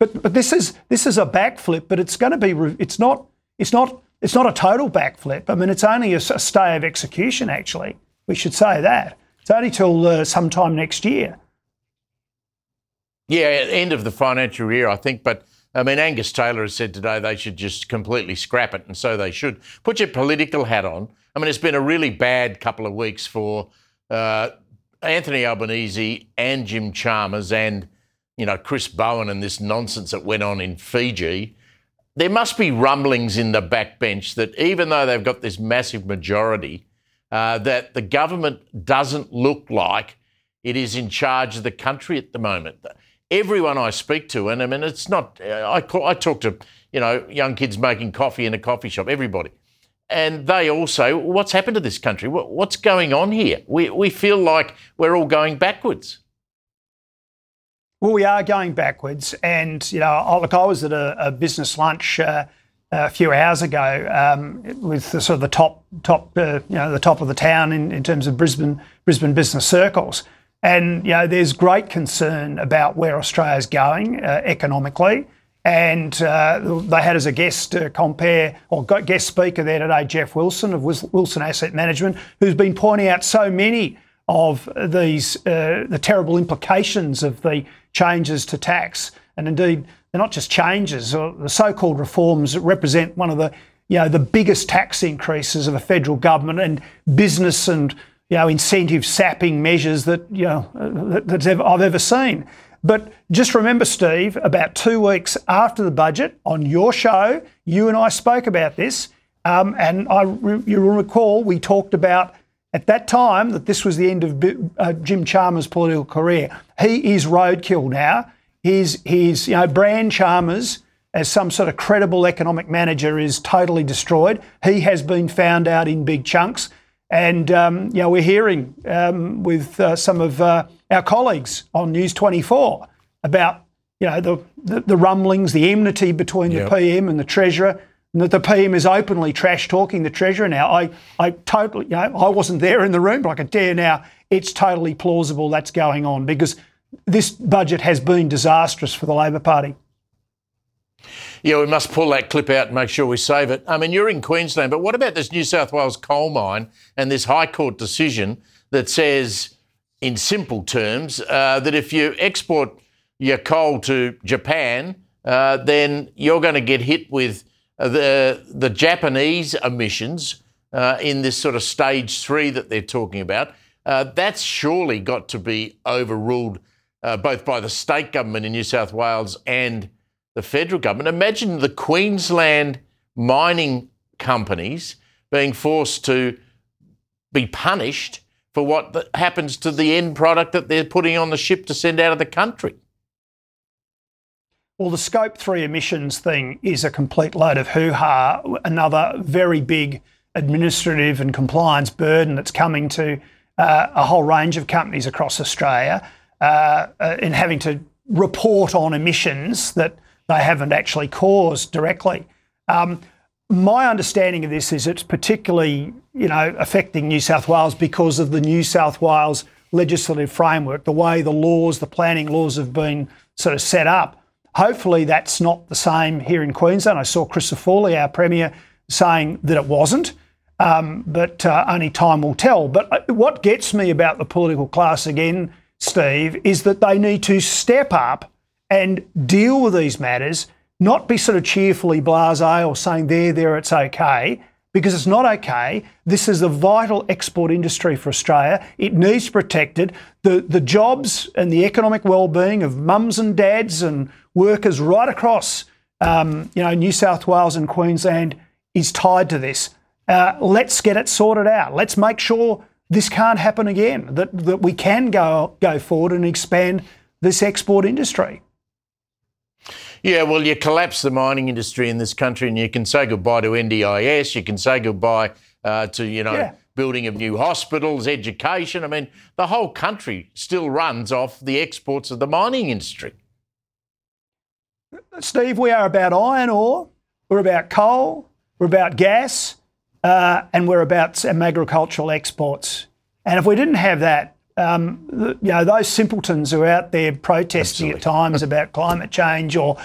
But this is a backflip, but it's going to be it's not a total backflip. I mean, it's only a stay of execution. Actually, we should say that it's only till sometime next year. Yeah, end of the financial year, I think. But I mean, Angus Taylor has said today they should just completely scrap it, and so they should. Put your political hat on. I mean, it's been a really bad couple of weeks for Anthony Albanese and Jim Chalmers and, you know, Chris Bowen and this nonsense that went on in Fiji. There must be rumblings in the backbench that even though they've got this massive majority, that the government doesn't look like it is in charge of the country at the moment. Everyone I speak to, and I mean, it's not, I talk to, you know, young kids making coffee in a coffee shop, everybody. And they all say, what's happened to this country? What's going on here? We feel like we're all going backwards. Well, we are going backwards. And, you know, I was at a business lunch a few hours ago with the sort of the top of the town in terms of Brisbane business circles. And, you know, there's great concern about where Australia's going economically. And they had as a guest speaker there today, Jeff Wilson of Wilson Asset Management, who's been pointing out so many of these the terrible implications of the changes to tax. And indeed, they're not just changes, or the so-called reforms that represent one of the biggest tax increases of a federal government and business and, you know, incentive sapping measures that, you know, I've ever seen. But just remember, Steve, about 2 weeks after the budget, on your show, you and I spoke about this, and you will recall we talked about at that time that this was the end of Jim Chalmers' political career. He is roadkill now. His brand Chalmers as some sort of credible economic manager is totally destroyed. He has been found out in big chunks. And, we're hearing with some of our colleagues on News 24 about, you know, the rumblings, the enmity between the PM and the Treasurer, and that the PM is openly trash-talking the Treasurer now. I totally, you know, I wasn't there in the room, but I can tell you now it's totally plausible that's going on because this budget has been disastrous for the Labor Party. Yeah, we must pull that clip out and make sure we save it. I mean, you're in Queensland, but what about this New South Wales coal mine and this High Court decision that says, in simple terms, that if you export your coal to Japan, then you're going to get hit with the Japanese emissions in this sort of stage 3 that they're talking about. That's surely got to be overruled both by the state government in New South Wales and the federal government. Imagine the Queensland mining companies being forced to be punished for what happens to the end product that they're putting on the ship to send out of the country. Well, the Scope 3 emissions thing is a complete load of hoo-ha, another very big administrative and compliance burden that's coming to a whole range of companies across Australia in having to report on emissions that they haven't actually caused directly. My understanding of this is it's particularly, you know, affecting New South Wales because of the New South Wales legislative framework, the way the planning laws have been sort of set up. Hopefully that's not the same here in Queensland. I saw Christopher Fawley, our Premier, saying that it wasn't, but only time will tell. But what gets me about the political class again, Steve, is that they need to step up and deal with these matters, not be sort of cheerfully blasé or saying there, it's okay, because it's not okay. This is a vital export industry for Australia. It needs protected. The jobs and the economic well-being of mums and dads and workers right across New South Wales and Queensland is tied to this. Let's get it sorted out. Let's make sure this can't happen again, that we can go forward and expand this export industry. Yeah, well, you collapse the mining industry in this country and you can say goodbye to NDIS, you can say goodbye to building of new hospitals, education. I mean, the whole country still runs off the exports of the mining industry. Steve, we are about iron ore, we're about coal, we're about gas, and we're about some agricultural exports. And if we didn't have that, those simpletons who are out there protesting at times about climate change or